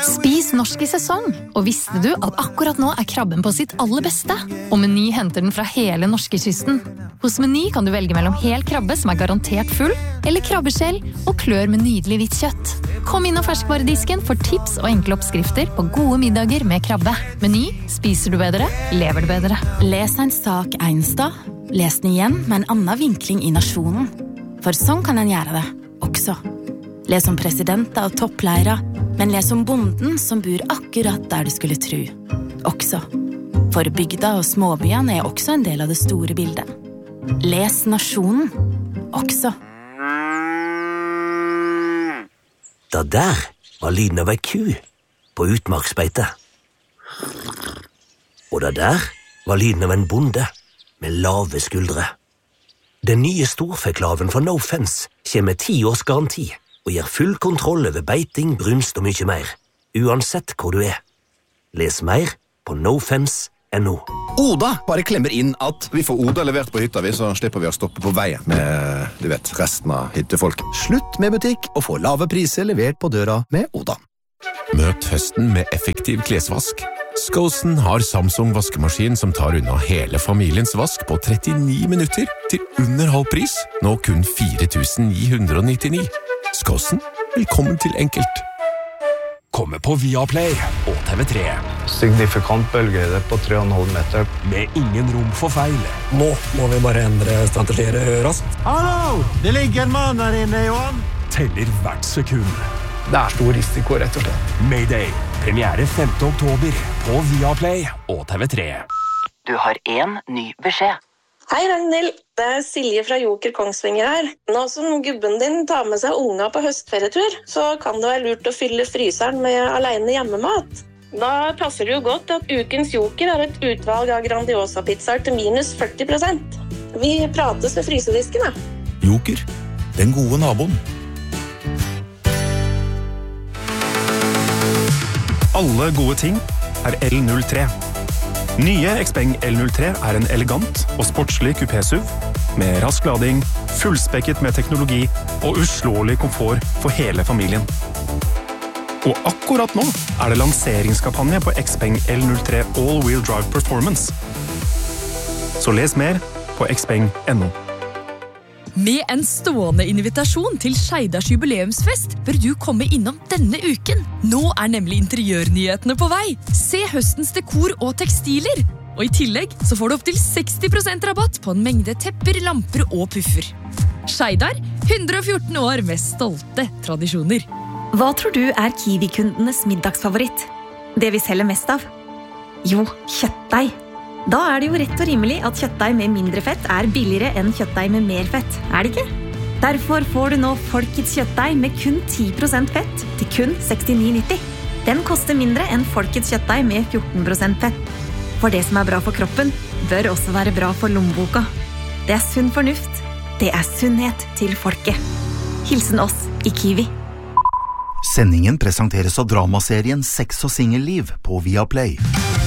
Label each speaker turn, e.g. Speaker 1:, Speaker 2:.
Speaker 1: Spis norsk I sesong, og visste du at akkurat nå krabben på sitt aller beste? Og Meny henter den fra hele norskekysten. Hos Meny kan du velge mellom hel krabbe som garantert full, eller krabbeskjell og klør med nydelig hvitt kjøtt. Kom inn av ferskvaredisken for tips og enkle oppskrifter på gode middager med krabbe. Meny, spiser du bedre, lever du bedre.
Speaker 2: Les en sak en sted, les den igjen med en annen vinkling I nasjonen. For sånn kan en gjøre det, også. Les om presidenter og toppleiere, men les om bonden som bor akkurat der du skulle tro. Også. For bygda og småbyene også en del av det store bildet. Les nasjonen, også.
Speaker 3: Da der var lyden av ei ku på utmarksbeite. Og da der var lyden av en bonde med lave skuldre. Den nye storfeklaven fra No Fence kommer med 10 års garanti og gir full kontroll over beiting, brunst og mye mer, uansett hvor du Les mer på nofence.no.
Speaker 4: Oda bare klemmer inn at vi får Oda levert på hytta, så slipper vi å stoppe på veien med, du vet, resten av hyttefolk. Slutt med butikk og få lave priser levert på døra med Oda.
Speaker 5: Møt høsten med effektiv klesvask. Skosen har Samsung vaskemaskin som tar unna hele familiens vask på 39 minutter til under halv pris, nå kun 4.999. Skosen, velkommen til enkelt.
Speaker 6: Kommer på Viaplay og TV3.
Speaker 7: Signifikant bølgehøyde på 3,5 meter.
Speaker 6: Med ingen rom for feil.
Speaker 8: Nå må vi bare endre strategier raskt.
Speaker 9: Hallo! Det ligger en mann der inne, Johan.
Speaker 6: Teller hvert sekund.
Speaker 7: Det stor risiko, rett og slett.
Speaker 6: Mayday. Premiere 5. oktober på Viaplay og TV3.
Speaker 10: Du har en ny beskjed.
Speaker 11: Hei Ragnhild, det Silje fra Joker Kongsvinger her. Nå som gubben din tar med seg unga på høstferietur, så kan det være lurt å fylle fryseren med alene hjemmemat. Da passer det jo godt at ukens Joker har et utvalg av Grandiosa-pizzaer til minus 40%. Vi prates ved frysedisken, da.
Speaker 12: Joker, den gode naboen.
Speaker 13: Alle gode ting L03. Nye Xpeng L03 en elegant og sportslig kupé-SUV med rask lading, fullspekket med teknologi og uslåelig komfort for hele familien. Og akkurat nå det lanseringskampanje på Xpeng L03 All-Wheel Drive Performance. Så les mer på xpeng.no.
Speaker 14: Med en stående invitasjon til Skeidars jubileumsfest bør du komme innom denne uken. Nå nemlig interiørnyhetene på vei. Se høstens dekor og tekstiler. Og i tillegg så får du opp til 60% rabatt på en mengde tepper, lamper og puffer. Skeidar, 114 år med stolte tradisjoner.
Speaker 15: Hva tror du Kiwi-kundenes middagsfavoritt? Det vi selger mest av? Jo, kjøttdeig. Da det jo rett og rimelig at kjøttdeig med mindre fett billigere enn kjøttdeig med mer fett, det ikke? Derfor får du nå Folkets kjøttdeig med kun 10% fett til kun 69,90. Den koster mindre enn Folkets kjøttdeig med 14% fett. For det som bra for kroppen, bør også være bra for lommeboka. Det sunn fornuft. Det sunnhet til folket. Hilsen oss i Kiwi.
Speaker 12: Sendingen presenteres av dramaserien Sex og Singelliv på Viaplay.